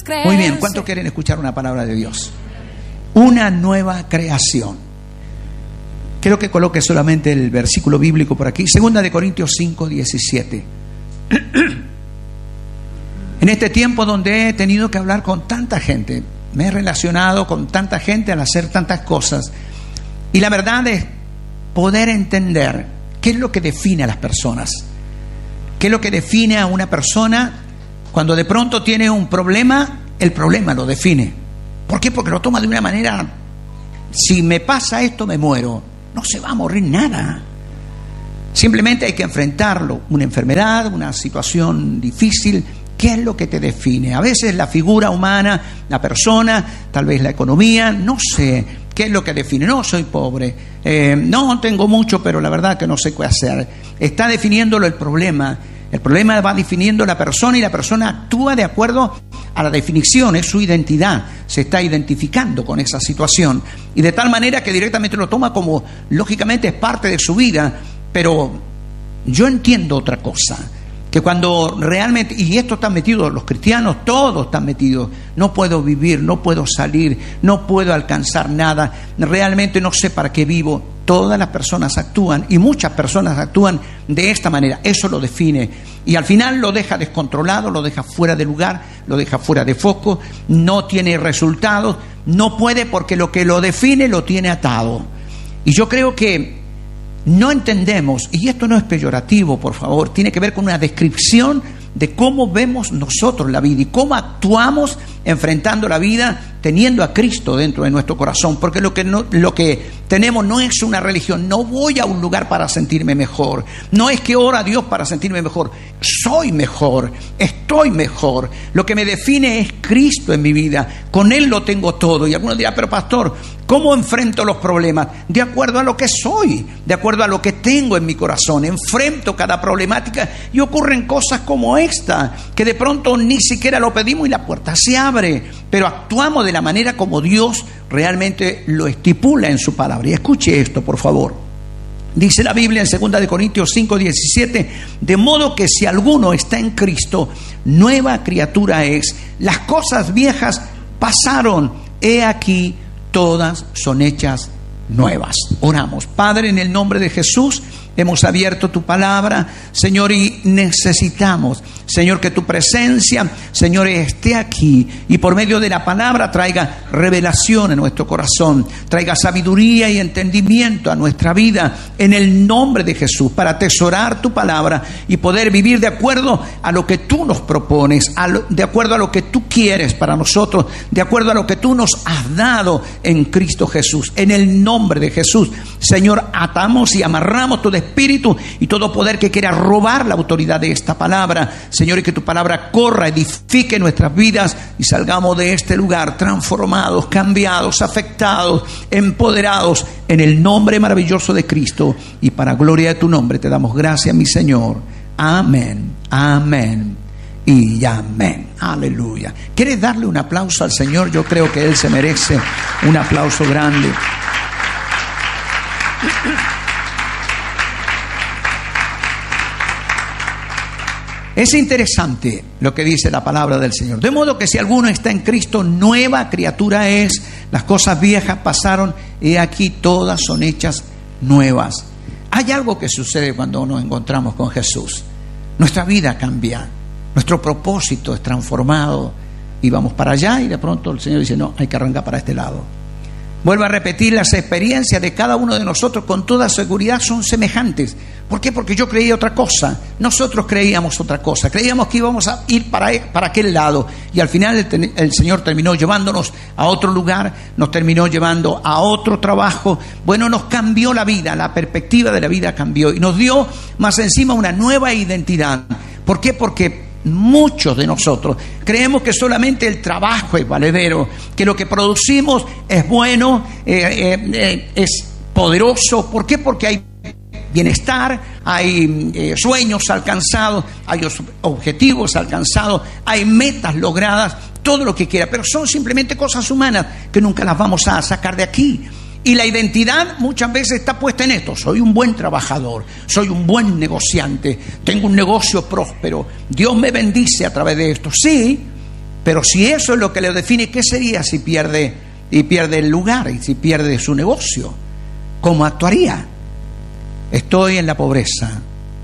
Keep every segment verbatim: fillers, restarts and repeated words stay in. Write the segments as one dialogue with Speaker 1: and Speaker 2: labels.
Speaker 1: creerse.
Speaker 2: Muy bien, ¿cuántos quieren escuchar una palabra de Dios? Una nueva creación. Quiero que coloque solamente el versículo bíblico por aquí. Segunda de Corintios cinco, diecisiete. En este tiempo donde he tenido que hablar con tanta gente, me he relacionado con tanta gente al hacer tantas cosas, y la verdad es poder entender qué es lo que define a las personas, qué es lo que define a una persona cuando de pronto tiene un problema. El problema lo define. ¿Por qué? Porque lo toma de una manera: si me pasa esto me muero. No se va a morir nada. Simplemente hay que enfrentarlo. Una enfermedad, una situación difícil. ¿Qué es lo que te define? A veces la figura humana, la persona, tal vez la economía, no sé. ¿Qué es lo que define? No, soy pobre. Eh, no, tengo mucho, pero la verdad que no sé qué hacer. Está definiéndolo el problema. El problema va definiendo la persona, y la persona actúa de acuerdo a la definición, es su identidad. Se está identificando con esa situación. Y de tal manera que directamente lo toma como, lógicamente, es parte de su vida. Pero yo entiendo otra cosa. Que cuando realmente, y esto está metido, los cristianos todos están metidos, no puedo vivir, no puedo salir, no puedo alcanzar nada, realmente no sé para qué vivo. Todas las personas actúan, y muchas personas actúan de esta manera. Eso lo define, y al final lo deja descontrolado, lo deja fuera de lugar, lo deja fuera de foco, no tiene resultados, no puede, porque lo que lo define lo tiene atado. Y yo creo que no entendemos, y esto no es peyorativo, por favor, tiene que ver con una descripción de cómo vemos nosotros la vida y cómo actuamos enfrentando la vida teniendo a Cristo dentro de nuestro corazón. Porque lo que, no, lo que tenemos no es una religión. No voy a un lugar para sentirme mejor. No es que oro a Dios para sentirme mejor. Soy mejor, estoy mejor. Lo que me define es Cristo en mi vida. Con Él lo tengo todo. Y algunos dirán: pero pastor, ¿cómo enfrento los problemas? De acuerdo a lo que soy, de acuerdo a lo que tengo en mi corazón. Enfrento cada problemática, y ocurren cosas como esta, que de pronto ni siquiera lo pedimos y la puerta se abre, pero actuamos de la manera como Dios realmente lo estipula en su palabra. Y escuche esto, por favor. Dice la Biblia en segunda de Corintios cinco, diecisiete: de modo que si alguno está en Cristo, nueva criatura es. Las cosas viejas pasaron, he aquí todas son hechas nuevas. Oramos. Padre, en el nombre de Jesús, hemos abierto tu palabra, Señor, y necesitamos, Señor, que tu presencia, Señor, esté aquí, y por medio de la palabra traiga revelación en nuestro corazón, traiga sabiduría y entendimiento a nuestra vida, en el nombre de Jesús, para atesorar tu palabra y poder vivir de acuerdo a lo que tú nos propones, a lo, de acuerdo a lo que tú quieres para nosotros, de acuerdo a lo que tú nos has dado en Cristo Jesús. En el nombre de Jesús, Señor, atamos y amarramos todo espíritu y todo poder que quiera robar la autoridad de esta palabra, Señor, y que tu palabra corra, edifique nuestras vidas, y salgamos de este lugar transformados, cambiados, afectados, empoderados, en el nombre maravilloso de Cristo, y para gloria de tu nombre te damos gracias, mi Señor. Amén, amén y amén. Aleluya. ¿Quieres darle un aplauso al Señor? Yo creo que Él se merece un aplauso grande. Es interesante lo que dice la palabra del Señor. De modo que si alguno está en Cristo, nueva criatura es. Las cosas viejas pasaron, y aquí todas son hechas nuevas. Hay algo que sucede cuando nos encontramos con Jesús. Nuestra vida cambia, nuestro propósito es transformado, y vamos para allá, y de pronto el Señor dice: no, hay que arrancar para este lado. Vuelvo a repetir, las experiencias de cada uno de nosotros con toda seguridad son semejantes. ¿Por qué? Porque yo creía otra cosa. Nosotros creíamos otra cosa. Creíamos que íbamos a ir para, para aquel lado. Y al final el, el Señor terminó llevándonos a otro lugar, nos terminó llevando a otro trabajo. Bueno, nos cambió la vida, la perspectiva de la vida cambió. Y nos dio más encima una nueva identidad. ¿Por qué? Porque muchos de nosotros creemos que solamente el trabajo es valedero, que lo que producimos es bueno, eh, eh, eh, es poderoso. ¿Por qué? Porque hay bienestar, hay eh, sueños alcanzados, hay objetivos alcanzados, hay metas logradas, todo lo que quiera, pero son simplemente cosas humanas que nunca las vamos a sacar de aquí. Y la identidad muchas veces está puesta en esto: soy un buen trabajador, soy un buen negociante, tengo un negocio próspero, Dios me bendice a través de esto. Sí, Pero si eso es lo que le define, ¿qué sería si pierde, y pierde el lugar y si pierde su negocio? ¿Cómo actuaría? Estoy en la pobreza.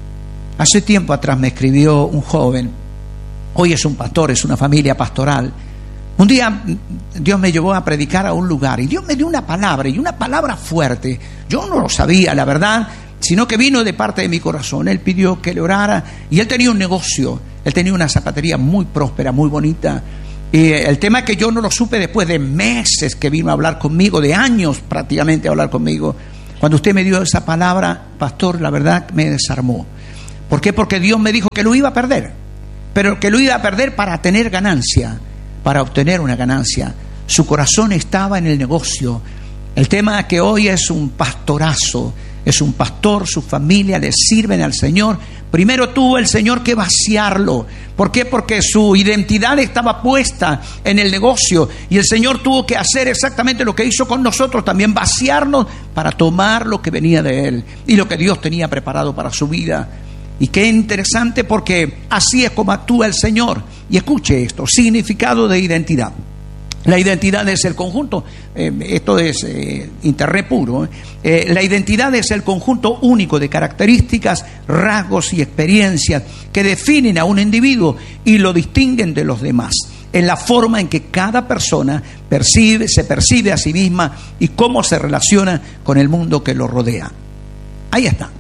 Speaker 2: Hace tiempo atrás me escribió un joven, hoy es un pastor, es una familia pastoral. Un día Dios me llevó a predicar a un lugar y Dios me dio una palabra, y una palabra fuerte. Yo no lo sabía, la verdad, sino que vino de parte de mi corazón. Él pidió que le orara y él tenía un negocio, él tenía una zapatería muy próspera, muy bonita. Y el tema es que yo no lo supe después de meses que vino a hablar conmigo, de años prácticamente a hablar conmigo. Cuando usted me dio esa palabra, pastor, la verdad me desarmó. ¿Por qué? Porque Dios me dijo que lo iba a perder, pero que lo iba a perder para tener ganancia, para obtener una ganancia. Su corazón estaba en el negocio. El tema es que hoy es un pastorazo, es un pastor, su familia le sirven al Señor. Primero tuvo el Señor que vaciarlo. ¿Por qué? Porque su identidad estaba puesta en el negocio, y el Señor tuvo que hacer exactamente lo que hizo con nosotros, también vaciarnos para tomar lo que venía de Él y lo que Dios tenía preparado para su vida. Y qué interesante, porque así es como actúa el Señor. Y escuche esto, significado de identidad. La identidad es el conjunto, eh, esto es eh, internet puro, eh. Eh, la identidad es el conjunto único de características, rasgos y experiencias que definen a un individuo y lo distinguen de los demás, en la forma en que cada persona percibe, se percibe a sí misma y cómo se relaciona con el mundo que lo rodea. Ahí está.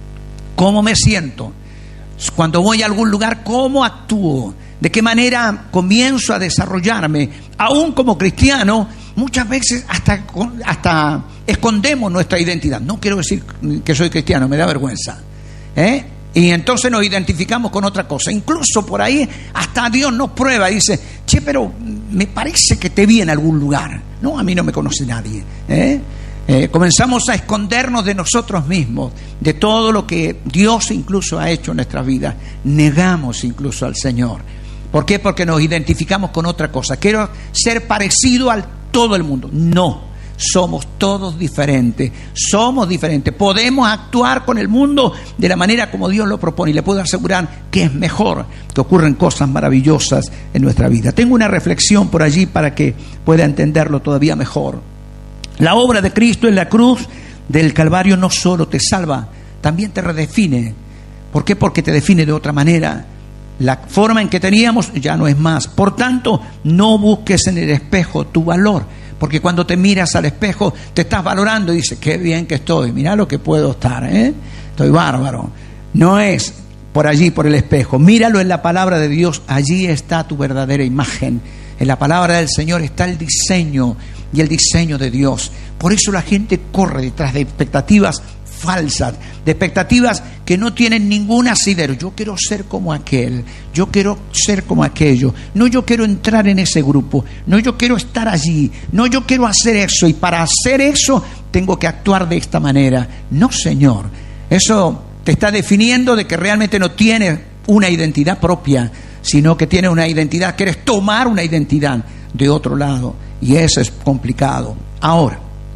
Speaker 2: ¿Cómo me siento? Cuando voy a algún lugar, ¿cómo actúo? ¿De qué manera comienzo a desarrollarme? Aún como cristiano, muchas veces hasta, hasta escondemos nuestra identidad. No quiero decir que soy cristiano, me da vergüenza, ¿eh? Y entonces nos identificamos con otra cosa. Incluso por ahí hasta Dios nos prueba y dice, che, pero me parece que te vi en algún lugar. No, a mí no me conoce nadie, ¿eh? Eh, comenzamos a escondernos de nosotros mismos, de todo lo que Dios incluso ha hecho en nuestra vida. Negamos incluso al Señor. ¿Por qué? Porque nos identificamos con otra cosa. Quiero ser parecido a todo el mundo. No, somos todos diferentes. Somos diferentes. Podemos actuar con el mundo de la manera como Dios lo propone. Y le puedo asegurar que es mejor, que ocurren cosas maravillosas en nuestra vida. Tengo una reflexión por allí para que pueda entenderlo todavía mejor. La obra de Cristo en la cruz del Calvario no solo te salva, también te redefine. ¿Por qué? Porque te define de otra manera. La forma en que teníamos ya no es más. Por tanto, no busques en el espejo tu valor, porque cuando te miras al espejo te estás valorando y dices, qué bien que estoy, mirá lo que puedo estar, ¿eh? Estoy bárbaro. No es por allí, por el espejo. Míralo en la palabra de Dios, allí está tu verdadera imagen. En la palabra del Señor está el diseño y el diseño de Dios. Por eso la gente corre detrás de expectativas falsas, de expectativas que no tienen ningún asidero. Yo quiero ser como aquel, yo quiero ser como aquello, no, yo quiero entrar en ese grupo, no, yo quiero estar allí, no, yo quiero hacer eso, y para hacer eso tengo que actuar de esta manera. No, Señor, eso te está definiendo de que realmente no tienes una identidad propia, sino que tienes una identidad, quieres tomar una identidad de otro lado, y eso es complicado. Ahora,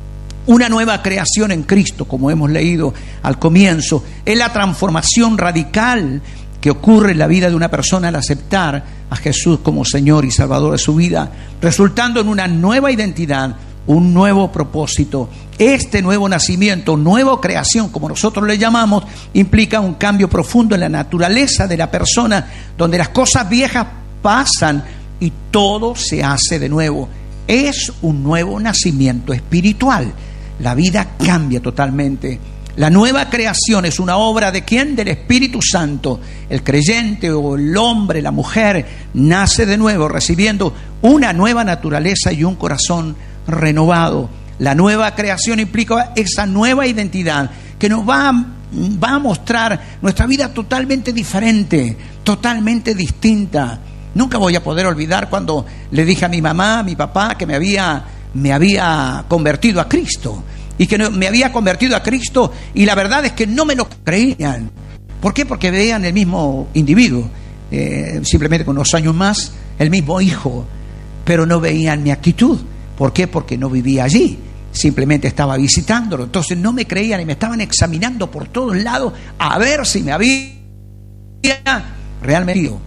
Speaker 2: una nueva creación en Cristo, como hemos leído al comienzo, es la transformación radical que ocurre en la vida de una persona al aceptar a Jesús como Señor y Salvador de su vida, resultando en una nueva identidad, un nuevo propósito. Este nuevo nacimiento, nueva creación, como nosotros le llamamos, implica un cambio profundo en la naturaleza de la persona, donde las cosas viejas pasan y todo se hace de nuevo. Es un nuevo nacimiento espiritual. La vida cambia totalmente. La nueva creación es una obra ¿de quién? Del Espíritu Santo. El creyente o el hombre, la mujer, nace de nuevo recibiendo una nueva naturaleza y un corazón renovado. La nueva creación implica esa nueva identidad que nos va a, va a mostrar nuestra vida totalmente diferente, totalmente distinta. Nunca voy a poder olvidar cuando le dije a mi mamá, a mi papá, que me había, me había convertido a Cristo. Y que no, me había convertido a Cristo, y la verdad es que no me lo creían. ¿Por qué? Porque veían el mismo individuo, eh, simplemente con unos años más, el mismo hijo, pero no veían mi actitud. ¿Por qué? Porque no vivía allí, simplemente estaba visitándolo. Entonces no me creían y me estaban examinando por todos lados a ver si me había realmente ido.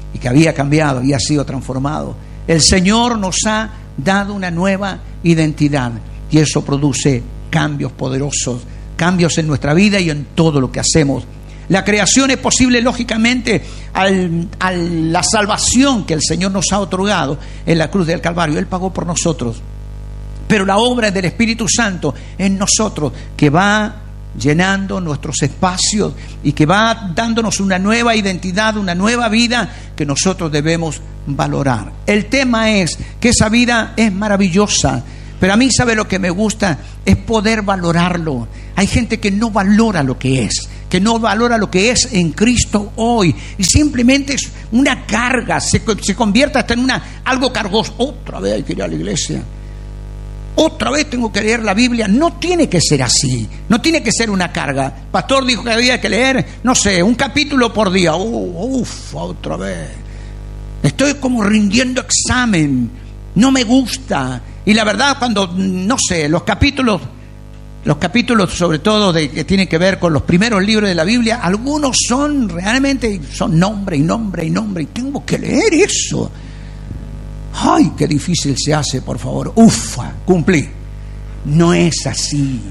Speaker 2: y que había cambiado, había sido transformado. El Señor nos ha dado una nueva identidad y eso produce cambios poderosos, cambios en nuestra vida y en todo lo que hacemos. La creación es posible, lógicamente, al, a la salvación que el Señor nos ha otorgado en la cruz del Calvario. Él pagó por nosotros. Pero la obra del Espíritu Santo en nosotros, que va llenando nuestros espacios y que va dándonos una nueva identidad, una nueva vida que nosotros debemos valorar. El tema es que esa vida es maravillosa, pero a mí, ¿sabe lo que me gusta? Es poder valorarlo. Hay gente que no valora lo que es, que no valora lo que es en Cristo hoy, y simplemente es una carga, se, se convierte hasta en una, algo cargoso. Otra vez hay que ir a la iglesia, otra vez tengo que leer la Biblia. No tiene que ser así, no tiene que ser una carga. El pastor dijo que había que leer, no sé, un capítulo por día. Uh, uf, otra vez. Estoy como rindiendo examen, no me gusta. Y la verdad, cuando, no sé, los capítulos, los capítulos sobre todo de, que tienen que ver con los primeros libros de la Biblia, algunos son realmente, son nombre y nombre y nombre, y tengo que leer eso. Ay, qué difícil se hace, por favor. Ufa, cumplí. No es así.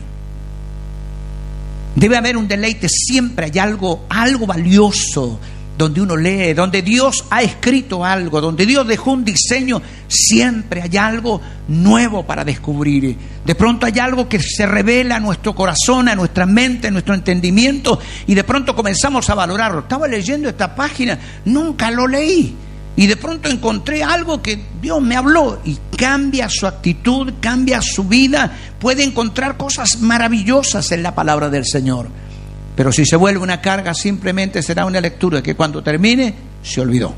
Speaker 2: Debe haber un deleite, siempre hay algo, algo valioso donde uno lee, donde Dios ha escrito algo, donde Dios dejó un diseño, siempre hay algo nuevo para descubrir. De pronto hay algo que se revela a nuestro corazón, a nuestra mente, a nuestro entendimiento, y de pronto comenzamos a valorarlo. Estaba leyendo esta página, nunca lo leí, y de pronto encontré algo que Dios me habló, y cambia su actitud, cambia su vida, puede encontrar cosas maravillosas en la palabra del Señor. Pero si se vuelve una carga, simplemente será una lectura que cuando termine se olvidó.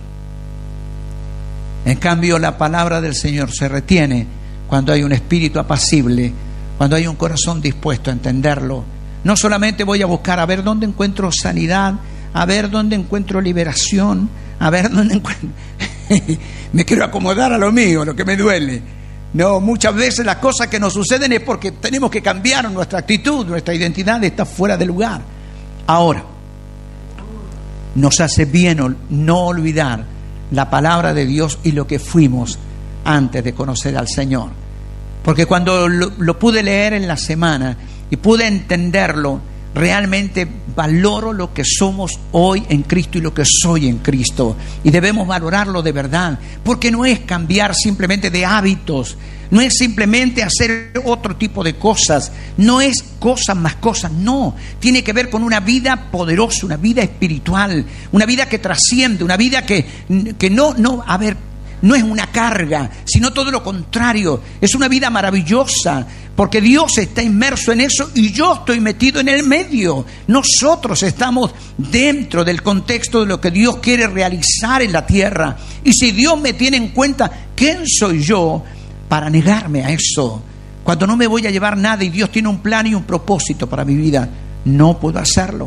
Speaker 2: En cambio, la palabra del Señor se retiene cuando hay un espíritu apacible, cuando hay un corazón dispuesto a entenderlo. No solamente voy a buscar a ver dónde encuentro sanidad, a ver dónde encuentro liberación, a ver dónde encuentro... me quiero acomodar a lo mío, lo que me duele. No, muchas veces las cosas que nos suceden es porque tenemos que cambiar nuestra actitud, nuestra identidad está fuera de lugar. Ahora, nos hace bien no olvidar la palabra de Dios y lo que fuimos antes de conocer al Señor. Porque cuando lo, lo pude leer en la semana y pude entenderlo, realmente valoro lo que somos hoy en Cristo y lo que soy en Cristo. Y debemos valorarlo de verdad, porque no es cambiar simplemente de hábitos, no es simplemente hacer otro tipo de cosas, no es cosas más cosas, no. Tiene que ver con una vida poderosa, una vida espiritual, una vida que trasciende, una vida que, que no, no, a ver, no es una carga, sino todo lo contrario, es una vida maravillosa, porque Dios está inmerso en eso y yo estoy metido en el medio. Nosotros estamos dentro del contexto de lo que Dios quiere realizar en la tierra. Y si Dios me tiene en cuenta, ¿quién soy yo para negarme a eso? Cuando no me voy a llevar nada y Dios tiene un plan y un propósito para mi vida, no puedo hacerlo.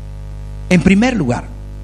Speaker 2: En primer lugar,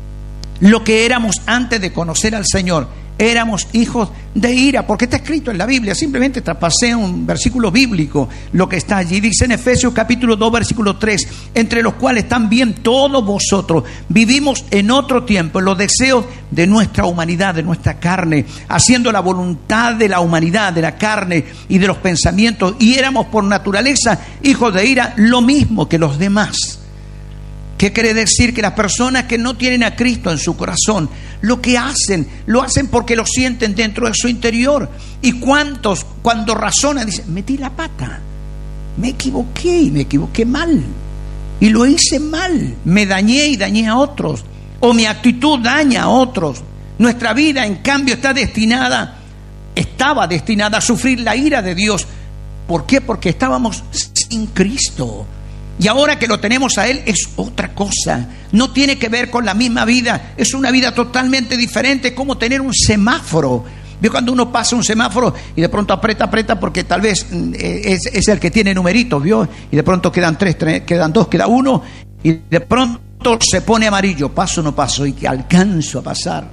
Speaker 2: lo que éramos antes de conocer al Señor, éramos hijos de ira, porque está escrito en la Biblia. Simplemente traspasé un versículo bíblico, lo que está allí. Dice en Efesios capítulo dos, versículo tres: entre los cuales también todos vosotros vivimos en otro tiempo, en los deseos de nuestra humanidad, de nuestra carne, haciendo la voluntad de la humanidad, de la carne y de los pensamientos, y éramos por naturaleza hijos de ira, lo mismo que los demás. ¿Qué quiere decir? Que las personas que no tienen a Cristo en su corazón, lo que hacen, lo hacen porque lo sienten dentro de su interior. ¿Y cuántos, cuando razonan, dicen, metí la pata, me equivoqué y me equivoqué mal, y lo hice mal, me dañé y dañé a otros, o mi actitud daña a otros? Nuestra vida, en cambio, está destinada, estaba destinada a sufrir la ira de Dios. ¿Por qué? Porque estábamos sin Cristo. Y ahora que lo tenemos a Él es otra cosa. No tiene que ver con la misma vida. Es una vida totalmente diferente. Es como tener un semáforo. ¿Vio cuando uno pasa un semáforo y de pronto aprieta, aprieta porque tal vez es, es el que tiene numeritos, ¿vio? Y de pronto quedan tres, tres, quedan dos, queda uno. Y de pronto se pone amarillo. Paso o no paso. Y que alcanzo a pasar.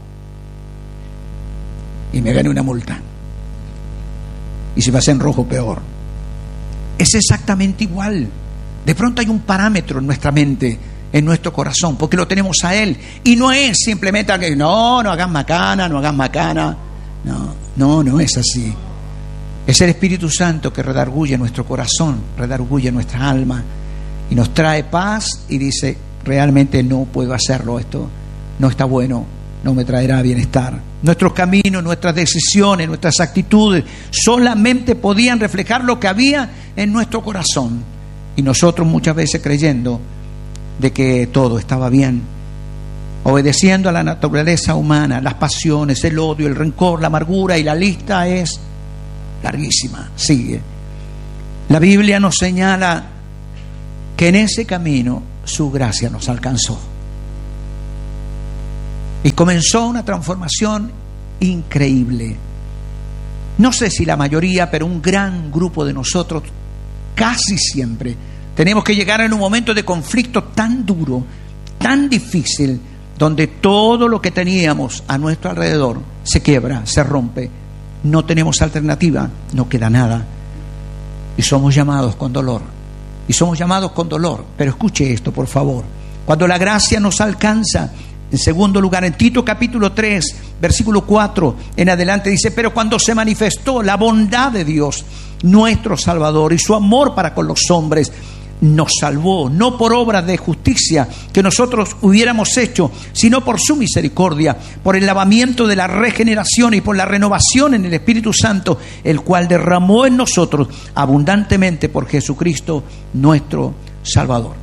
Speaker 2: Y me gane una multa. Y si pasé en rojo, peor. Es exactamente igual. De pronto hay un parámetro en nuestra mente en nuestro corazón, porque lo tenemos a Él. Y no es simplemente que no, no hagas macana, no hagas macana. No, no, no es así. Es el Espíritu Santo que redarguye nuestro corazón, redarguye nuestra alma y nos trae paz y dice, realmente no puedo hacerlo, esto no está bueno, no me traerá bienestar. Nuestros caminos, nuestras decisiones, nuestras actitudes solamente podían reflejar lo que había en nuestro corazón. Y nosotros muchas veces creyendo de que todo estaba bien, obedeciendo a la naturaleza humana, las pasiones, el odio, el rencor, la amargura, y la lista es larguísima, sigue. La Biblia nos señala que en ese camino su gracia nos alcanzó. Y comenzó una transformación increíble. No sé si la mayoría, pero un gran grupo de nosotros, casi siempre, tenemos que llegar en un momento de conflicto tan duro, tan difícil, donde todo lo que teníamos a nuestro alrededor se quiebra, se rompe. No tenemos alternativa, no queda nada. Y somos llamados con dolor. Y somos llamados con dolor. Pero escuche esto, por favor. Cuando la gracia nos alcanza, en segundo lugar, en Tito capítulo tres, versículo cuatro en adelante dice, pero cuando se manifestó la bondad de Dios, nuestro Salvador, y su amor para con los hombres, nos salvó, no por obras de justicia que nosotros hubiéramos hecho, sino por su misericordia, por el lavamiento de la regeneración y por la renovación en el Espíritu Santo, el cual derramó en nosotros abundantemente por Jesucristo nuestro Salvador.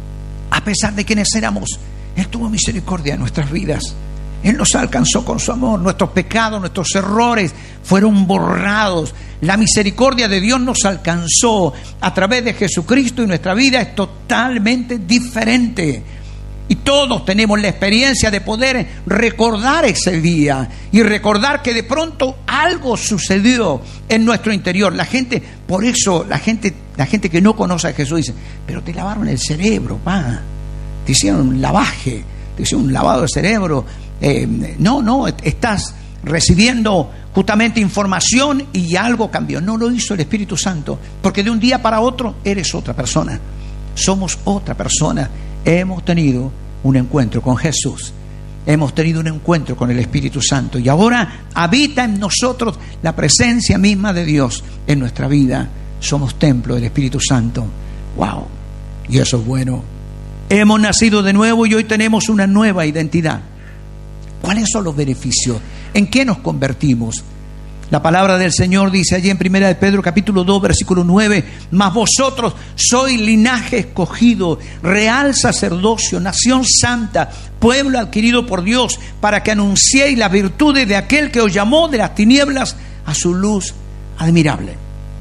Speaker 2: A pesar de quienes éramos, Él tuvo misericordia en nuestras vidas. Él nos alcanzó con su amor. Nuestros pecados, nuestros errores fueron borrados. La misericordia de Dios nos alcanzó a través de Jesucristo y nuestra vida es totalmente diferente. Y todos tenemos la experiencia de poder recordar ese día y recordar que de pronto algo sucedió en nuestro interior. La gente, por eso la gente, la gente que no conoce a Jesús dice, pero te lavaron el cerebro, pa. Te hicieron un lavaje, te hicieron un lavado de cerebro. Eh, no, no, estás recibiendo justamente información y algo cambió. No lo hizo el Espíritu Santo, porque de un día para otro eres otra persona. Somos otra persona. Hemos tenido un encuentro con Jesús. Hemos tenido un encuentro con el Espíritu Santo y ahora habita en nosotros la presencia misma de Dios en nuestra vida. Somos templo del Espíritu Santo. ¡Wow! Y eso es bueno. Hemos nacido de nuevo y hoy tenemos una nueva identidad. ¿Cuáles son los beneficios? ¿En qué nos convertimos? La palabra del Señor dice allí en primera de Pedro capítulo dos versículo nueve, mas vosotros sois linaje escogido, real sacerdocio, nación santa, pueblo adquirido por Dios, para que anunciéis las virtudes de aquel que os llamó de las tinieblas a su luz admirable.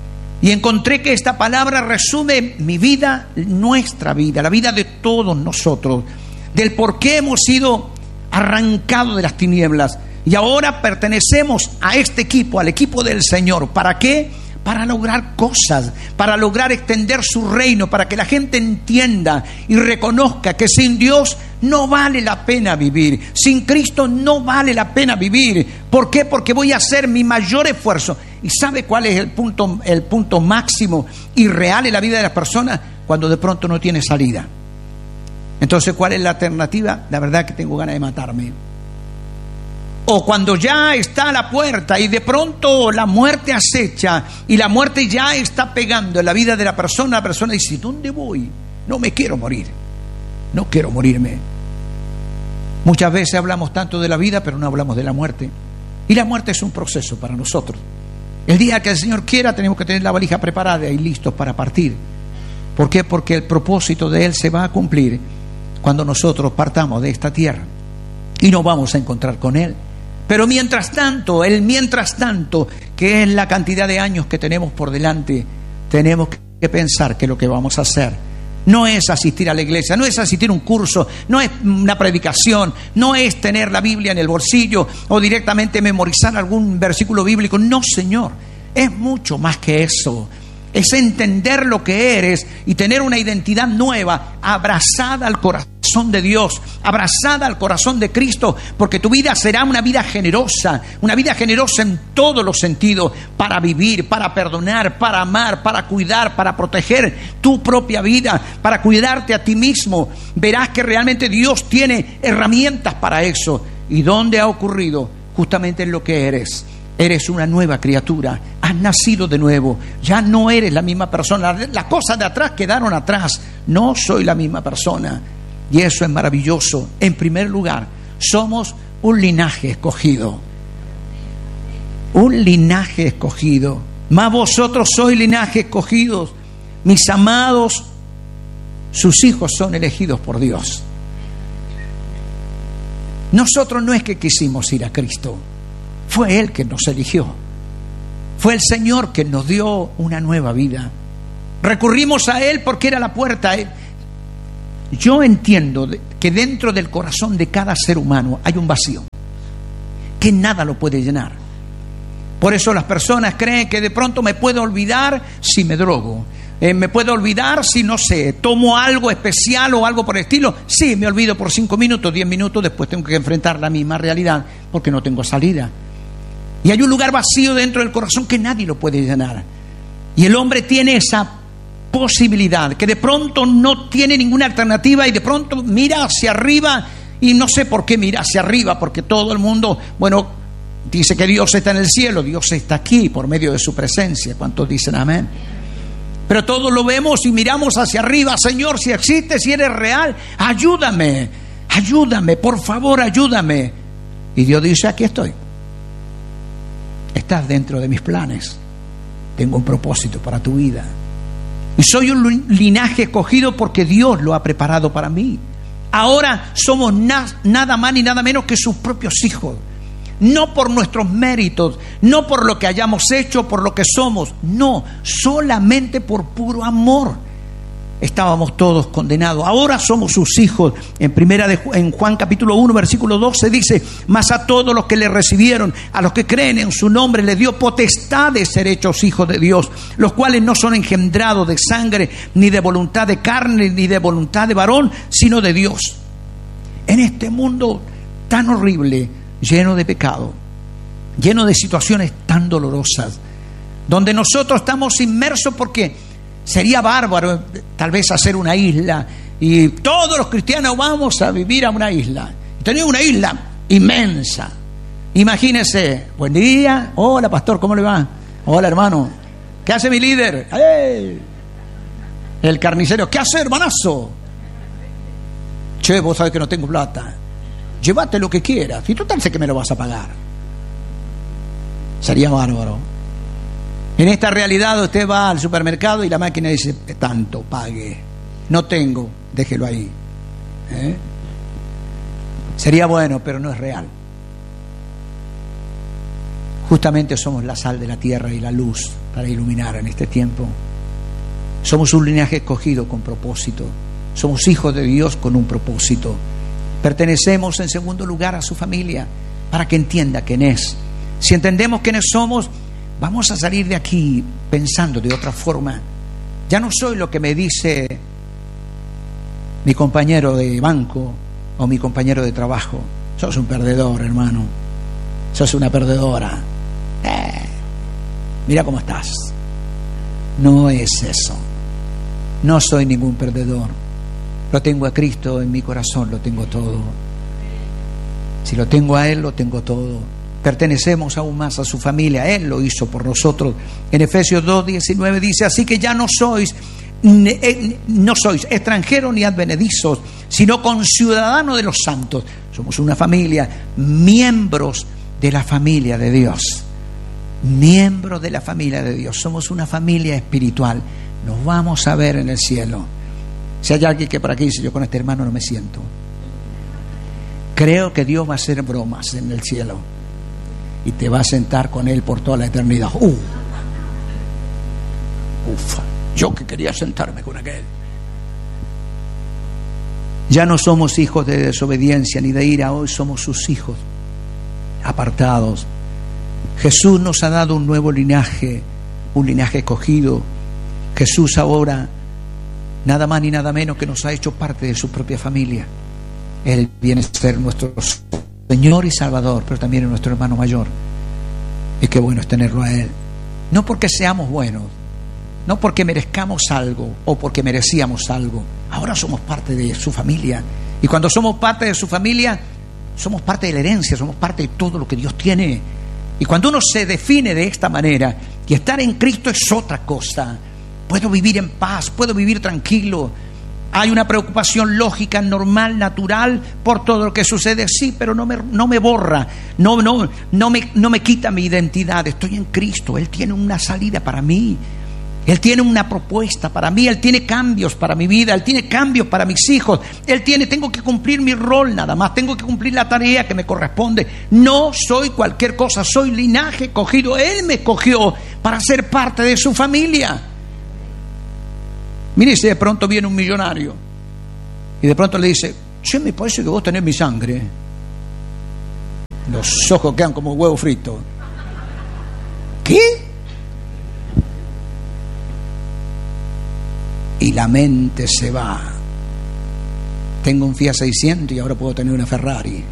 Speaker 2: Y encontré que esta palabra resume mi vida, nuestra vida, la vida de todos nosotros, del por qué hemos sido arrancados de las tinieblas y ahora pertenecemos a este equipo, al equipo del Señor. ¿Para qué? Para lograr cosas, para lograr extender su reino, para que la gente entienda y reconozca que sin Dios no vale la pena vivir, sin Cristo no vale la pena vivir. ¿Por qué? Porque voy a hacer mi mayor esfuerzo. ¿Y sabe cuál es el punto, el punto máximo y real en la vida de las personas? Cuando de pronto no tiene salida. Entonces, ¿cuál es la alternativa? La verdad que tengo ganas de matarme. O cuando ya está a la puerta y de pronto la muerte acecha y la muerte ya está pegando en la vida de la persona, la persona dice, ¿dónde voy? No me quiero morir, no quiero morirme. Muchas veces hablamos tanto de la vida, pero no hablamos de la muerte. Y la muerte es un proceso para nosotros. El día que el Señor quiera tenemos que tener la valija preparada y listos para partir. ¿Por qué? Porque el propósito de Él se va a cumplir cuando nosotros partamos de esta tierra y nos vamos a encontrar con Él. Pero mientras tanto, el mientras tanto, que es la cantidad de años que tenemos por delante, tenemos que pensar que lo que vamos a hacer no es asistir a la iglesia, no es asistir a un curso, no es una predicación, no es tener la Biblia en el bolsillo o directamente memorizar algún versículo bíblico. No, Señor, es mucho más que eso. Es entender lo que eres y tener una identidad nueva, abrazada al corazón corazón de Dios, abrazada al corazón de Cristo, porque tu vida será una vida generosa, una vida generosa en todos los sentidos, para vivir, para perdonar, para amar, para cuidar, para proteger tu propia vida, para cuidarte a ti mismo. Verás que realmente Dios tiene herramientas para eso. ¿Y dónde ha ocurrido? Justamente en lo que eres. Eres una nueva criatura, has nacido de nuevo, ya no eres la misma persona. Las cosas de atrás quedaron atrás, no soy la misma persona. Y eso es maravilloso. En primer lugar, somos un linaje escogido. Un linaje escogido. Mas vosotros sois linaje escogidos, mis amados, sus hijos son elegidos por Dios. Nosotros no es que quisimos ir a Cristo, fue Él que nos eligió. Fue el Señor que nos dio una nueva vida. Recurrimos a Él porque era la puerta. Yo entiendo que dentro del corazón de cada ser humano hay un vacío que nada lo puede llenar. Por eso las personas creen que de pronto me puedo olvidar si me drogo. Eh, me puedo olvidar si, no sé, tomo algo especial o algo por el estilo. Sí, me olvido por cinco minutos, diez minutos, después tengo que enfrentar la misma realidad porque no tengo salida. Y hay un lugar vacío dentro del corazón que nadie lo puede llenar. Y el hombre tiene esa posibilidad, que de pronto no tiene ninguna alternativa y de pronto mira hacia arriba y no sé por qué mira hacia arriba, porque todo el mundo, bueno, dice que Dios está en el cielo, Dios está aquí por medio de su presencia. ¿Cuántos dicen amén? Pero todos lo vemos y miramos hacia arriba. Señor, si existes, si eres real, ayúdame, ayúdame, por favor, ayúdame. Y Dios dice, aquí estoy. Estás dentro de mis planes. Tengo un propósito para tu vida. Y soy un linaje escogido porque Dios lo ha preparado para mí. Ahora somos na- nada más ni nada menos que sus propios hijos. No por nuestros méritos, no por lo que hayamos hecho, por lo que somos. No, solamente por puro amor. Estábamos todos condenados. Ahora somos sus hijos. En primera de, en Juan capítulo uno, versículo doce dice: mas a todos los que le recibieron, a los que creen en su nombre, les dio potestad de ser hechos hijos de Dios, los cuales no son engendrados de sangre, ni de voluntad de carne, ni de voluntad de varón, sino de Dios. En este mundo tan horrible, lleno de pecado, lleno de situaciones tan dolorosas, donde nosotros estamos inmersos, porque sería bárbaro tal vez hacer una isla y todos los cristianos vamos a vivir a una isla. Tenía una isla inmensa. Imagínese, buen día, hola pastor, ¿cómo le va? Hola hermano, ¿qué hace mi líder? ¡Ay! El carnicero, ¿qué hace hermanazo? Che, vos sabés que no tengo plata. Llévate lo que quieras, y total sé que me lo vas a pagar. Sería bárbaro. En esta realidad usted va al supermercado y la máquina dice, tanto, pague. No tengo, déjelo ahí. ¿Eh? Sería bueno, pero no es real. Justamente somos la sal de la tierra y la luz para iluminar en este tiempo. Somos un linaje escogido con propósito. Somos hijos de Dios con un propósito. Pertenecemos en segundo lugar a su familia, para que entienda quién es. Si entendemos quiénes somos, vamos a salir de aquí pensando de otra forma. Ya no soy lo que me dice mi compañero de banco o mi compañero de trabajo. Sos un perdedor, hermano. Sos una perdedora. Eh, mira cómo estás. No es eso. No soy ningún perdedor. Lo tengo a Cristo en mi corazón, lo tengo todo. Si lo tengo a Él, lo tengo todo. Pertenecemos aún más a su familia. Él lo hizo por nosotros. En Efesios dos diecinueve dice: así que ya no sois no sois extranjeros ni advenedizos, sino conciudadanos de los santos. Somos una familia, miembros de la familia de Dios. Miembros de la familia de Dios. Somos una familia espiritual. Nos vamos a ver en el cielo. Si hay alguien que por aquí dice, yo con este hermano no me siento, creo que Dios va a hacer bromas en el cielo y te va a sentar con Él por toda la eternidad. Uh, ufa, yo que quería sentarme con aquel. Ya no somos hijos de desobediencia ni de ira, hoy somos sus hijos apartados. Jesús nos ha dado un nuevo linaje, un linaje escogido. Jesús ahora nada más ni nada menos que nos ha hecho parte de su propia familia. Él viene a ser nuestro Señor y Salvador, pero también es nuestro hermano mayor. Y qué bueno es tenerlo a Él. No porque seamos buenos, no porque merezcamos algo o porque merecíamos algo. Ahora somos parte de su familia. Y cuando somos parte de su familia, somos parte de la herencia, somos parte de todo lo que Dios tiene. Y cuando uno se define de esta manera, que estar en Cristo es otra cosa. Puedo vivir en paz, puedo vivir tranquilo. Hay una preocupación lógica, normal, natural por todo lo que sucede, sí, pero no me, no me borra, no, no, no, me, no me quita mi identidad. Estoy en Cristo, Él tiene una salida para mí, Él tiene una propuesta para mí, Él tiene cambios para mi vida, Él tiene cambios para mis hijos, Él tiene, tengo que cumplir mi rol nada más, tengo que cumplir la tarea que me corresponde. No soy cualquier cosa, soy linaje cogido, Él me escogió para ser parte de su familia. Mire si de pronto viene un millonario y de pronto le dice: che, me parece que vos tenés mi sangre. Los ojos quedan como huevo frito. ¿Qué? Y la mente se va. Tengo un Fiat seiscientos y ahora puedo tener una Ferrari.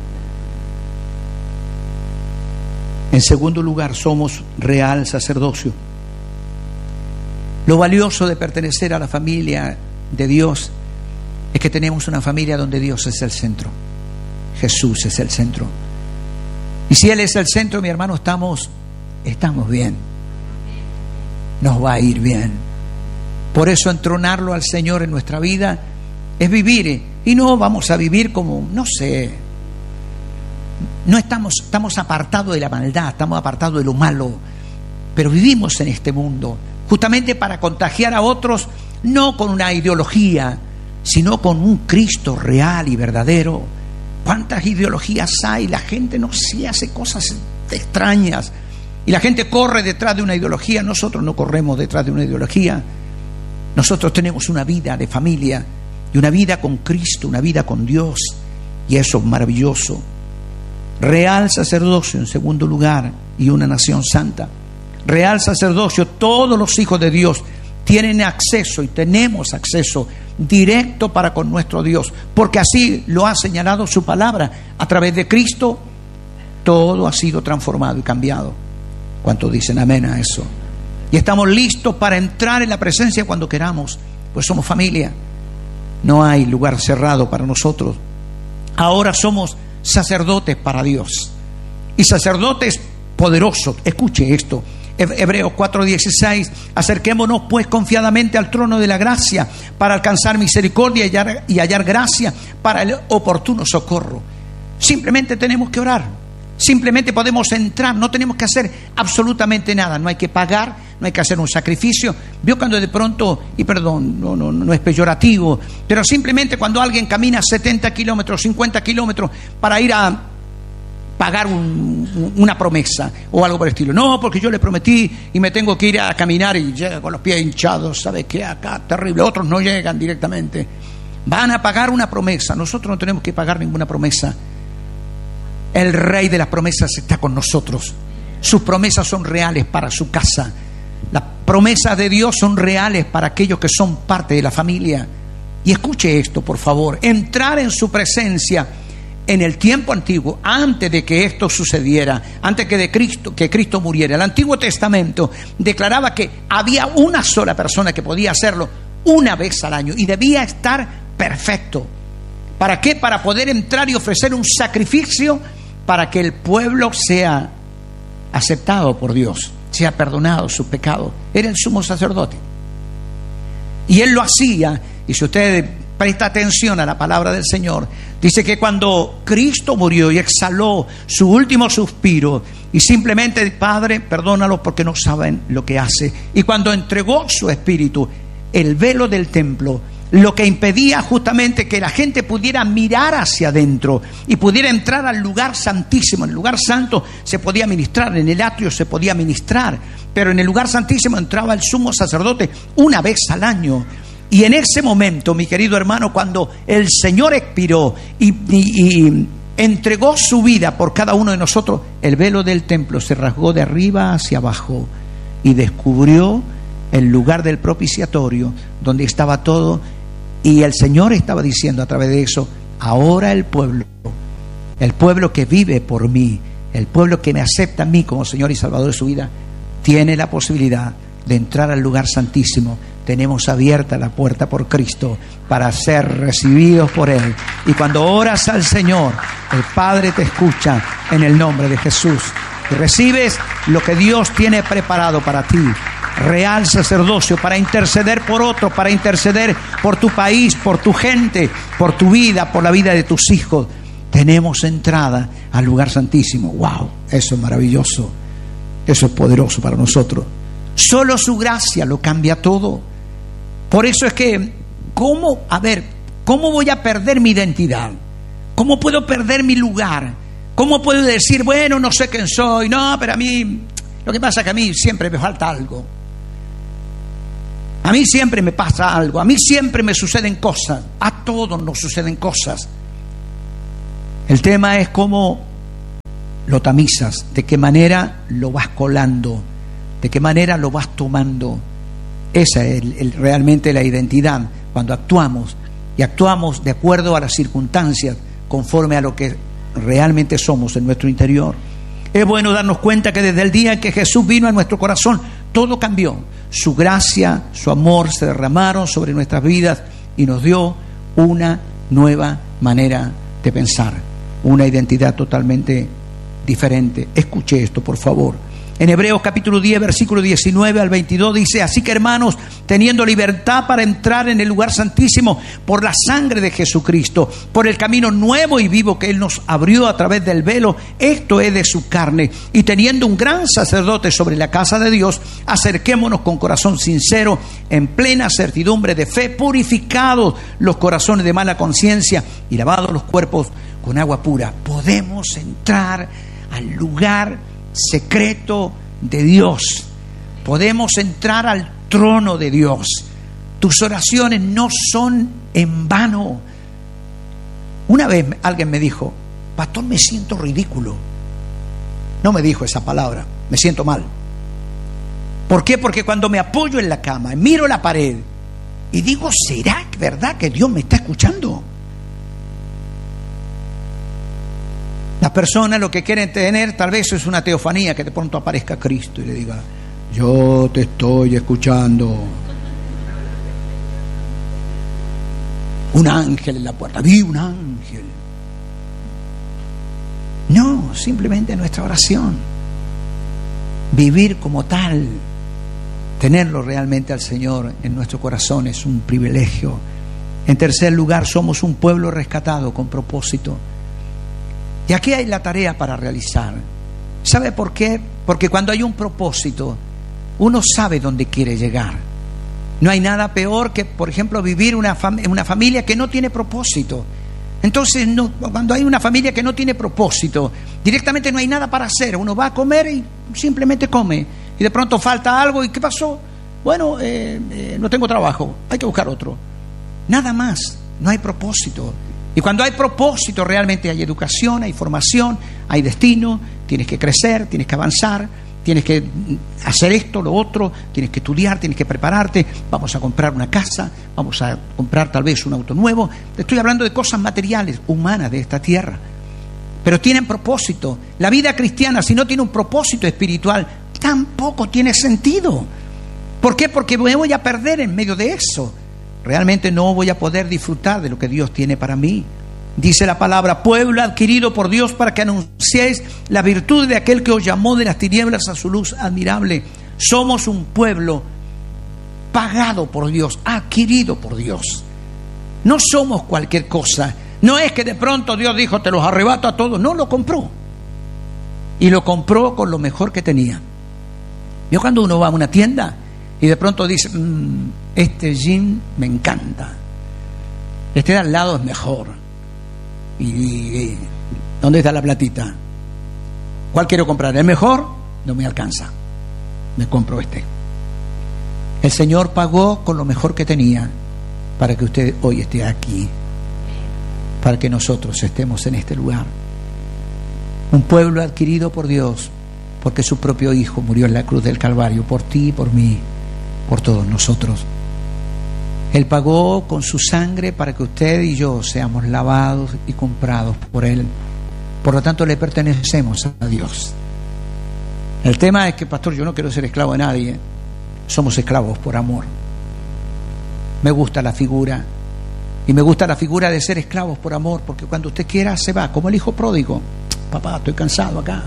Speaker 2: En segundo lugar, somos real sacerdocio. Lo valioso de pertenecer a la familia de Dios es que tenemos una familia donde Dios es el centro. Jesús es el centro. Y si Él es el centro, mi hermano, estamos, estamos bien. Nos va a ir bien. Por eso entronarlo al Señor en nuestra vida es vivir. Y no vamos a vivir como, no sé, no estamos, estamos apartados de la maldad, estamos apartados de lo malo, pero vivimos en este mundo justamente para contagiar a otros, no con una ideología, sino con un Cristo real y verdadero. ¿Cuántas ideologías hay? La gente no se hace cosas extrañas y la gente corre detrás de una ideología. Nosotros no corremos detrás de una ideología. Nosotros tenemos una vida de familia y una vida con Cristo, una vida con Dios, y eso es maravilloso. Real sacerdocio en segundo lugar y una nación santa. Real sacerdocio, todos los hijos de Dios tienen acceso y tenemos acceso directo para con nuestro Dios, porque así lo ha señalado su palabra. A través de Cristo todo ha sido transformado y cambiado. ¿Cuántos dicen amén a eso? Y estamos listos para entrar en la presencia cuando queramos, pues somos familia. No hay lugar cerrado para nosotros. Ahora somos sacerdotes para Dios, y sacerdotes poderosos. Escuche esto, Hebreos cuatro dieciséis: acerquémonos pues confiadamente al trono de la gracia para alcanzar misericordia y hallar, y hallar gracia para el oportuno socorro. Simplemente tenemos que orar, simplemente podemos entrar, no tenemos que hacer absolutamente nada, no hay que pagar, no hay que hacer un sacrificio. Vio cuando de pronto, y perdón, no, no, no es peyorativo, pero simplemente cuando alguien camina setenta kilómetros, cincuenta kilómetros para ir a pagar un, una promesa o algo por el estilo. No, porque yo le prometí y me tengo que ir a caminar y llega con los pies hinchados, ¿sabe qué? Acá, terrible. Otros no llegan directamente. Van a pagar una promesa. Nosotros no tenemos que pagar ninguna promesa. El Rey de las promesas está con nosotros. Sus promesas son reales para su casa. Las promesas de Dios son reales para aquellos que son parte de la familia. Y escuche esto, por favor. Entrar en su presencia en el tiempo antiguo, antes de que esto sucediera, antes que de Cristo, que Cristo muriera, el Antiguo Testamento declaraba que había una sola persona que podía hacerlo una vez al año y debía estar perfecto. ¿Para qué? Para poder entrar y ofrecer un sacrificio para que el pueblo sea aceptado por Dios, sea perdonado sus pecados. Era el sumo sacerdote. Y él lo hacía, y si usted presta atención a la palabra del Señor, dice que cuando Cristo murió y exhaló su último suspiro y simplemente: Padre, perdónalos porque no saben lo que hace. Y cuando entregó su espíritu, el velo del templo, lo que impedía justamente que la gente pudiera mirar hacia adentro y pudiera entrar al lugar santísimo. En el lugar santo se podía ministrar, en el atrio se podía ministrar, pero en el lugar santísimo entraba el sumo sacerdote una vez al año. Y en ese momento, mi querido hermano, cuando el Señor expiró y, y, y entregó su vida por cada uno de nosotros, el velo del templo se rasgó de arriba hacia abajo y descubrió el lugar del propiciatorio, donde estaba todo, y el Señor estaba diciendo a través de eso: ahora el pueblo, el pueblo que vive por mí, el pueblo que me acepta a mí como Señor y Salvador de su vida, tiene la posibilidad de entrar al lugar santísimo. Tenemos abierta la puerta por Cristo para ser recibidos por Él. Y cuando oras al Señor, el Padre te escucha en el nombre de Jesús. Y recibes lo que Dios tiene preparado para ti. Real sacerdocio para interceder por otros, para interceder por tu país, por tu gente, por tu vida, por la vida de tus hijos. Tenemos entrada al lugar santísimo. ¡Wow! Eso es maravilloso. Eso es poderoso para nosotros. Solo su gracia lo cambia todo. Por eso es que, ¿cómo, a ver, cómo voy a perder mi identidad? ¿Cómo puedo perder mi lugar? ¿Cómo puedo decir, bueno, no sé quién soy? No, pero a mí, lo que pasa es que a mí siempre me falta algo. A mí siempre me pasa algo. A mí siempre me suceden cosas. A todos nos suceden cosas. El tema es cómo lo tamizas, de qué manera lo vas colando, de qué manera lo vas tomando. Esa es el, el, realmente la identidad, cuando actuamos, y actuamos de acuerdo a las circunstancias, conforme a lo que realmente somos en nuestro interior. Es bueno darnos cuenta que desde el día en que Jesús vino a nuestro corazón, todo cambió. Su gracia, su amor se derramaron sobre nuestras vidas y nos dio una nueva manera de pensar, una identidad totalmente diferente. Escuche esto, por favor. En Hebreos capítulo diez, versículo diecinueve al veintidós dice: así que, hermanos, teniendo libertad para entrar en el lugar santísimo por la sangre de Jesucristo, por el camino nuevo y vivo que Él nos abrió a través del velo, esto es de su carne, y teniendo un gran sacerdote sobre la casa de Dios, acerquémonos con corazón sincero, en plena certidumbre de fe, purificados los corazones de mala conciencia y lavados los cuerpos con agua pura. Podemos entrar al lugar secreto de Dios. Podemos entrar al trono de Dios. Tus oraciones no son en vano. Una vez alguien me dijo: pastor, me siento ridículo. No me dijo esa palabra, me siento mal. ¿Por qué? Porque cuando me apoyo en la cama, miro la pared y digo: ¿será verdad que Dios me está escuchando? Las personas lo que quieren tener tal vez es una teofanía, que de pronto aparezca Cristo y le diga: yo te estoy escuchando. Un ángel en la puerta, vi un ángel. No, simplemente nuestra oración. Vivir como tal, tenerlo realmente al Señor en nuestro corazón es un privilegio. En tercer lugar, somos un pueblo rescatado con propósito. Y aquí hay la tarea para realizar. ¿Sabe por qué? Porque cuando hay un propósito, uno sabe dónde quiere llegar. No hay nada peor que, por ejemplo, vivir una fam- una familia que no tiene propósito. Entonces, no, cuando hay una familia que no tiene propósito, directamente no hay nada para hacer. Uno va a comer y simplemente come. Y de pronto falta algo. ¿Y qué pasó? Bueno, eh, eh, no tengo trabajo, hay que buscar otro. Nada más, no hay propósito. Y cuando hay propósito, realmente hay educación, hay formación, hay destino. Tienes que crecer, tienes que avanzar, tienes que hacer esto, lo otro, tienes que estudiar, tienes que prepararte. Vamos a comprar una casa, vamos a comprar tal vez un auto nuevo. Te estoy hablando de cosas materiales, humanas de esta tierra, pero tienen propósito. La vida cristiana, si no tiene un propósito espiritual, tampoco tiene sentido. ¿Por qué? Porque me voy a perder en medio de eso. Realmente no voy a poder disfrutar de lo que Dios tiene para mí. Dice la palabra: pueblo adquirido por Dios para que anunciéis la virtud de aquel que os llamó de las tinieblas a su luz admirable. Somos un pueblo pagado por Dios, adquirido por Dios. No somos cualquier cosa. No es que de pronto Dios dijo: te los arrebato a todos. No, lo compró. Y lo compró con lo mejor que tenía. Yo, cuando uno va a una tienda y de pronto dice: mmm, este jean me encanta, este de al lado es mejor, y, y ¿dónde está la platita? ¿Cuál quiero comprar? ¿El mejor? No me alcanza, me compro este. El Señor pagó con lo mejor que tenía para que usted hoy esté aquí, para que nosotros estemos en este lugar. Un pueblo adquirido por Dios, porque su propio Hijo murió en la cruz del Calvario por ti y por mí. por todos nosotros. Él pagó con su sangre para que usted y yo seamos lavados y comprados por Él. Por lo tanto, le pertenecemos a Dios. El tema es que, pastor, yo no quiero ser esclavo de nadie. Somos esclavos por amor. Me gusta la figura. Y me gusta la figura de ser esclavos por amor, porque cuando usted quiera se va, como el hijo pródigo. Papá, estoy cansado acá.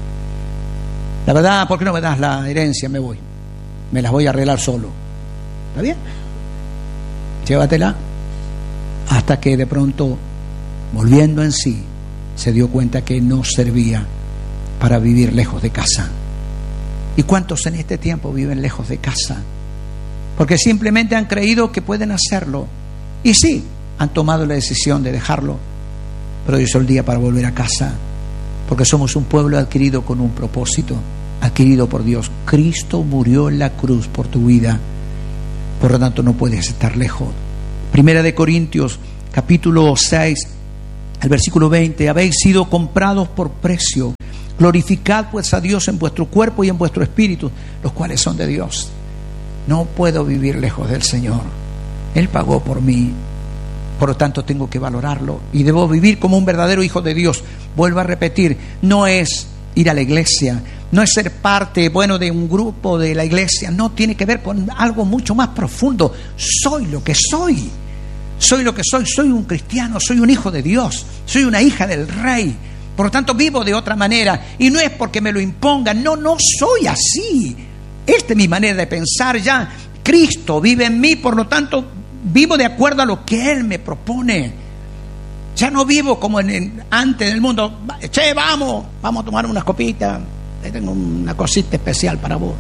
Speaker 2: La verdad, ¿por qué no me das la herencia? Me voy. Me las voy a arreglar solo. ¿Está bien? Llévatela. Hasta que de pronto, volviendo en sí, se dio cuenta que no servía para vivir lejos de casa. ¿Y cuántos en este tiempo viven lejos de casa? Porque simplemente han creído que pueden hacerlo. Y sí, han tomado la decisión de dejarlo, pero hoy es el día para volver a casa, porque somos un pueblo adquirido con un propósito, adquirido por Dios. Cristo murió en la cruz por tu vida, por lo tanto no puedes estar lejos. Primera de Corintios, capítulo seis, el versículo veinte: habéis sido comprados por precio, glorificad pues a Dios en vuestro cuerpo y en vuestro espíritu, los cuales son de Dios. No puedo vivir lejos del Señor. Él pagó por mí, por lo tanto tengo que valorarlo y debo vivir como un verdadero hijo de Dios. Vuelvo a repetir, no es ir a la iglesia, no es ser parte, bueno, de un grupo de la iglesia, no, tiene que ver con algo mucho más profundo. Soy lo que soy, soy lo que soy, soy un cristiano, soy un hijo de Dios, soy una hija del Rey, por lo tanto vivo de otra manera, y no es porque me lo impongan, no, no soy así. Esta es mi manera de pensar ya. Cristo vive en mí, por lo tanto vivo de acuerdo a lo que Él me propone. Ya no vivo como en el, antes del mundo. Che, vamos, vamos a tomar unas copitas. Tengo una cosita especial para vos.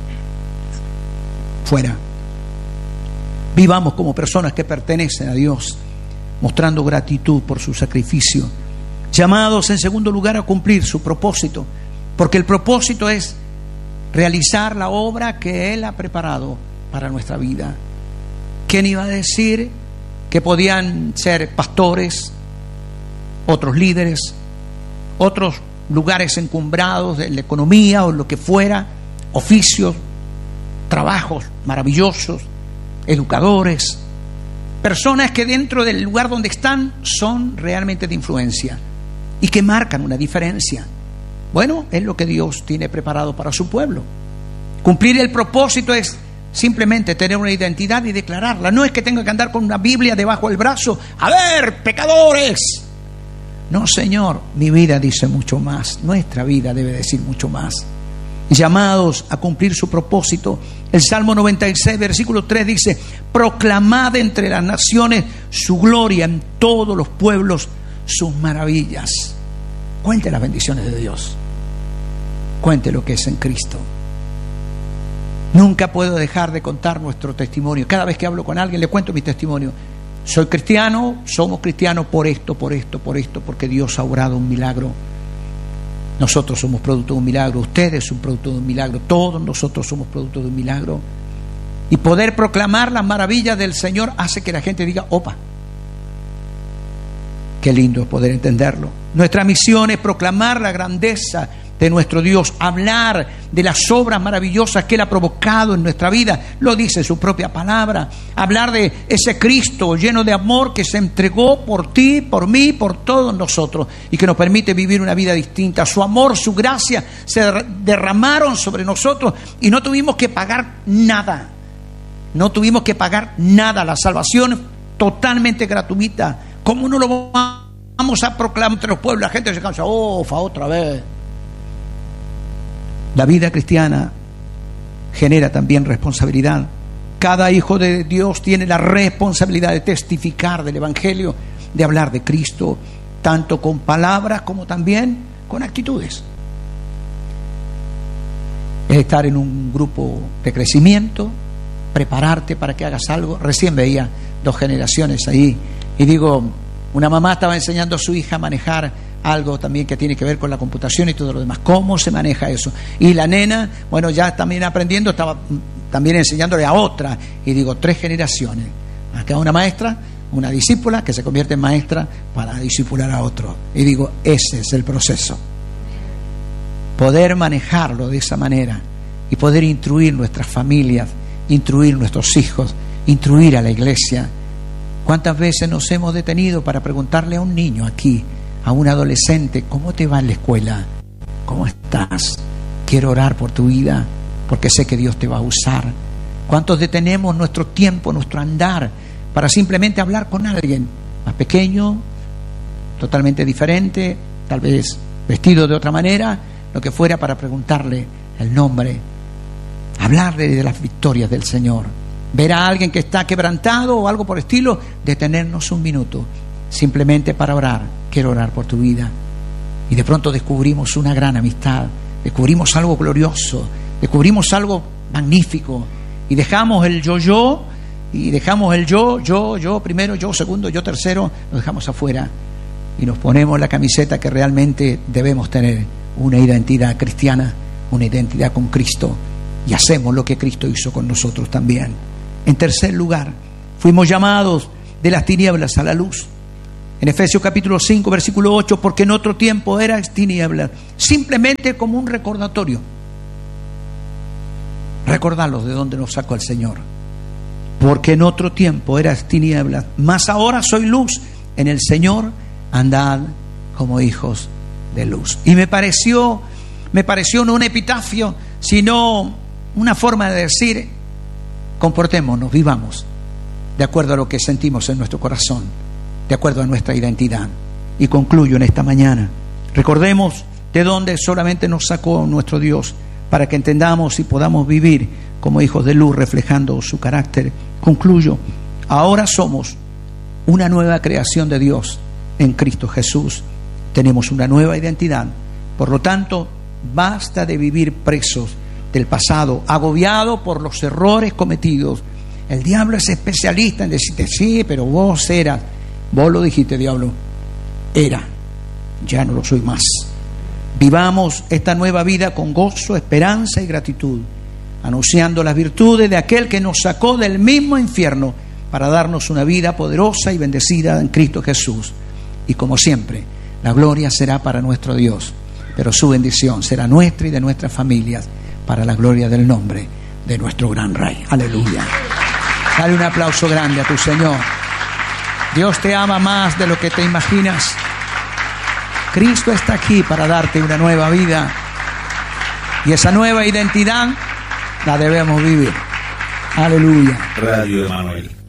Speaker 2: Fuera. Vivamos como personas que pertenecen a Dios, mostrando gratitud por su sacrificio. Llamados en segundo lugar a cumplir su propósito, porque el propósito es realizar la obra que Él ha preparado para nuestra vida. ¿Quién iba a decir que podían ser pastores, otros líderes, otros lugares encumbrados de la economía o lo que fuera, oficios, trabajos maravillosos, educadores, personas que dentro del lugar donde están son realmente de influencia y que marcan una diferencia? Bueno, es lo que Dios tiene preparado para su pueblo. Cumplir el propósito es simplemente tener una identidad y declararla. No es que tenga que andar con una Biblia debajo del brazo. ¡A ver, pecadores! No, Señor, mi vida dice mucho más. Nuestra vida debe decir mucho más. Llamados a cumplir su propósito. El Salmo noventa y seis, versículo tres dice: proclamad entre las naciones su gloria, en todos los pueblos sus maravillas. Cuente las bendiciones de Dios. Cuente lo que es en Cristo. Nunca puedo dejar de contar nuestro testimonio. Cada vez que hablo con alguien le cuento mi testimonio. Soy cristiano, somos cristianos por esto, por esto, por esto, porque Dios ha obrado un milagro. Nosotros somos producto de un milagro, ustedes son producto de un milagro, todos nosotros somos producto de un milagro. Y poder proclamar las maravillas del Señor hace que la gente diga: opa, qué lindo es poder entenderlo. Nuestra misión es proclamar la grandeza de nuestro Dios, hablar de las obras maravillosas que Él ha provocado en nuestra vida, lo dice su propia palabra, hablar de ese Cristo lleno de amor que se entregó por ti, por mí, por todos nosotros y que nos permite vivir una vida distinta. Su amor, su gracia se derramaron sobre nosotros y no tuvimos que pagar nada, no tuvimos que pagar nada, la salvación totalmente gratuita. ¿Cómo no lo vamos a proclamar entre los pueblos? La gente se cansa, oh, fa otra vez. La vida cristiana genera también responsabilidad. Cada hijo de Dios tiene la responsabilidad de testificar del Evangelio, de hablar de Cristo, tanto con palabras como también con actitudes. Es estar en un grupo de crecimiento, prepararte para que hagas algo. Recién veía dos generaciones ahí y digo, una mamá estaba enseñando a su hija a manejar algo también que tiene que ver con la computación y todo lo demás. ¿Cómo se maneja eso? Y la nena, bueno, ya también aprendiendo, estaba también enseñándole a otra. Y digo, tres generaciones. Acá una maestra, una discípula que se convierte en maestra para discipular a otro. Y digo, ese es el proceso. Poder manejarlo de esa manera y poder instruir nuestras familias instruir a nuestros hijos, instruir a la iglesia. ¿Cuántas veces nos hemos detenido para preguntarle a un niño aquí, a un adolescente, ¿cómo te va en la escuela? ¿Cómo estás? Quiero orar por tu vida, porque sé que Dios te va a usar. ¿Cuántos detenemos nuestro tiempo, nuestro andar, para simplemente hablar con alguien más pequeño, totalmente diferente, tal vez vestido de otra manera, lo que fuera, para preguntarle el nombre, hablarle de las victorias del Señor? Ver a alguien que está quebrantado o algo por el estilo, detenernos un minuto, simplemente para orar. Quiero orar por tu vida. Y de pronto descubrimos una gran amistad, descubrimos algo glorioso, descubrimos algo magnífico, y dejamos el yo-yo, y dejamos el yo, yo, yo primero, yo segundo, yo tercero, lo dejamos afuera, y nos ponemos la camiseta que realmente debemos tener, una identidad cristiana, una identidad con Cristo, y hacemos lo que Cristo hizo con nosotros también. En tercer lugar, fuimos llamados de las tinieblas a la luz. En Efesios capítulo cinco, versículo ocho, porque en otro tiempo eras tinieblas, simplemente como un recordatorio. Recordarlos de dónde nos sacó el Señor. Porque en otro tiempo eras tinieblas, mas ahora soy luz en el Señor, andad como hijos de luz. Y me pareció, me pareció no un epitafio, sino una forma de decir: comportémonos, vivamos de acuerdo a lo que sentimos en nuestro corazón, de acuerdo a nuestra identidad. Y concluyo en esta mañana: recordemos de dónde solamente nos sacó nuestro Dios, para que entendamos y podamos vivir como hijos de luz, reflejando su carácter. Concluyo: ahora somos una nueva creación de Dios en Cristo Jesús. Tenemos una nueva identidad. Por lo tanto, basta de vivir presos del pasado, agobiado por los errores cometidos. El diablo es especialista en decirte: sí, pero vos eras. Vos lo dijiste, diablo. Era. Ya no lo soy más. Vivamos esta nueva vida con gozo, esperanza y gratitud, anunciando las virtudes de aquel que nos sacó del mismo infierno para darnos una vida poderosa y bendecida en Cristo Jesús. Y como siempre, la gloria será para nuestro Dios, pero su bendición será nuestra y de nuestras familias, para la gloria del nombre de nuestro gran Rey. Aleluya. Dale un aplauso grande a tu Señor. Dios te ama más de lo que te imaginas. Cristo está aquí para darte una nueva vida, y esa nueva identidad la debemos vivir. Aleluya.
Speaker 1: Radio Emanuel.